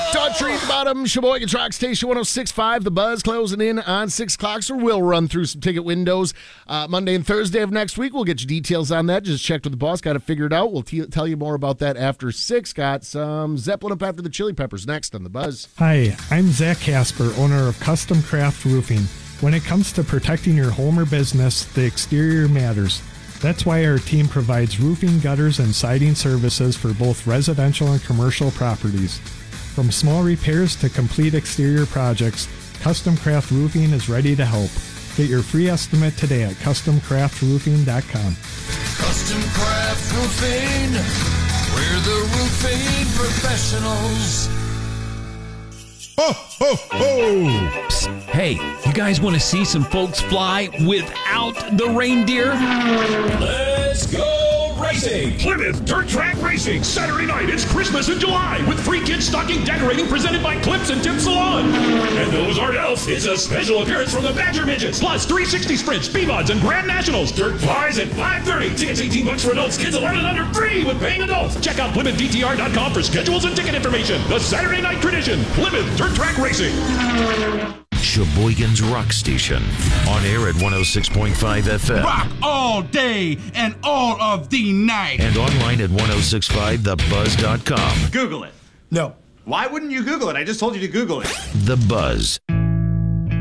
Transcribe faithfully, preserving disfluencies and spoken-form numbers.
Daughtry at the bottom, Sheboygan Track Station one oh six point five. The Buzz closing in on six o'clock, so we'll run through some ticket windows uh, Monday and Thursday of next week. We'll get you details on that. Just checked with the boss, got it figured out. We'll t- tell you more about that after six. Got some Zeppelin up after the Chili Peppers next on the Buzz. Hi, I'm Zach Casper, owner of Custom Craft Roofing. When it comes to protecting your home or business, the exterior matters. That's why our team provides roofing, gutters, and siding services for both residential and commercial properties. From small repairs to complete exterior projects, Custom Craft Roofing is ready to help. Get your free estimate today at custom craft roofing dot com. Custom Craft Roofing, we're the roofing professionals. Ho, ho, ho! Psst. Hey, you guys want to see some folks fly without the reindeer? Let's go racing! Plymouth Dirt Track Racing. Saturday night, it's Christmas in July with free kids stocking decorating presented by Clips and Tip Salon. And those aren't elves. It's a special appearance from the Badger Midgets. Plus three sixty sprints, B-Mods, and Grand Nationals. Dirt flies at five thirty. Tickets eighteen bucks for adults. Kids eleven and under free with paying adults. Check out Plymouth D T R dot com for schedules and ticket information. The Saturday night tradition. Plymouth Dirt Track Racing. Sheboygan's Rock Station. On air at one oh six point five F M. Rock all day and all of the night. And online at ten sixty-five the buzz dot com. Google it. No. Why wouldn't you Google it? I just told you to Google it. The Buzz.